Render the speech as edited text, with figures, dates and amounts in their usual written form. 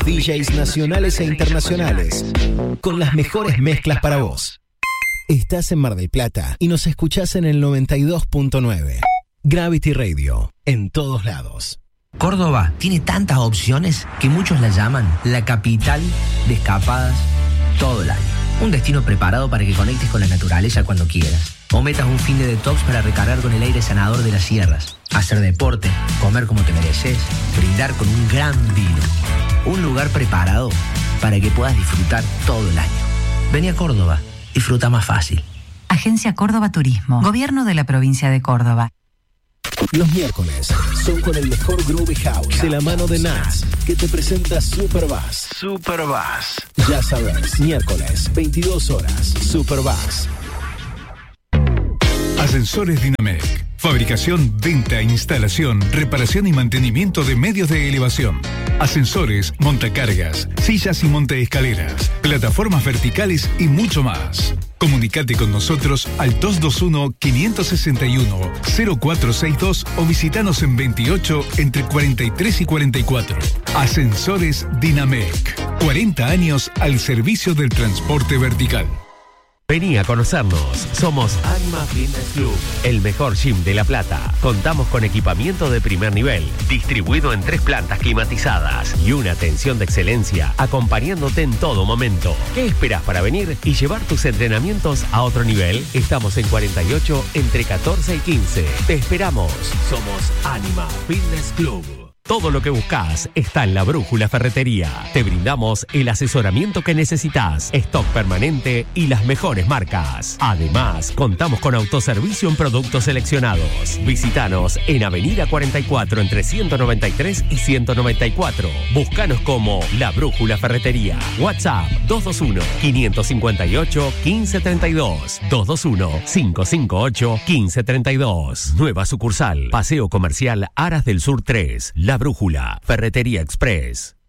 DJs nacionales e internacionales, con las mejores mezclas para vos. Estás en Mar del Plata y nos escuchás en el 92.9. Gravity Radio, en todos lados. Córdoba tiene tantas opciones que muchos la llaman la capital de escapadas todo el año. Un destino preparado para que conectes con la naturaleza cuando quieras. O metas un fin de detox para recargar con el aire sanador de las sierras. Hacer deporte, comer como te mereces, brindar con un gran vino. Un lugar preparado para que puedas disfrutar todo el año. Vení a Córdoba, disfruta más fácil. Agencia Córdoba Turismo, Gobierno de la Provincia de Córdoba. Los miércoles son con el mejor Groovy House de la mano de Nats, que te presenta Superbass. Superbass. Ya sabes, miércoles, 22 horas, Superbass. Ascensores Dinamec. Fabricación, venta, instalación, reparación y mantenimiento de medios de elevación. Ascensores, montacargas, sillas y montaescaleras, plataformas verticales y mucho más. Comunicate con nosotros al 221-561-0462 o visitanos en 28 entre 43 y 44. Ascensores Dinamec. 40 años al servicio del transporte vertical. Vení a conocernos. Somos Anima Fitness Club, el mejor gym de La Plata. Contamos con equipamiento de primer nivel, distribuido en 3 plantas climatizadas y una atención de excelencia, acompañándote en todo momento. ¿Qué esperás para venir y llevar tus entrenamientos a otro nivel? Estamos en 48 entre 14 y 15. Te esperamos. Somos Anima Fitness Club. Todo lo que buscas está en La Brújula Ferretería. Te brindamos el asesoramiento que necesitas, stock permanente y las mejores marcas. Además, contamos con autoservicio en productos seleccionados. Visítanos en Avenida 44 entre 193 y 194. Búscanos como La Brújula Ferretería. WhatsApp 221-558-1532. 221-558-1532. Nueva sucursal. Paseo Comercial Aras del Sur 3. La Brújula, Ferretería Express.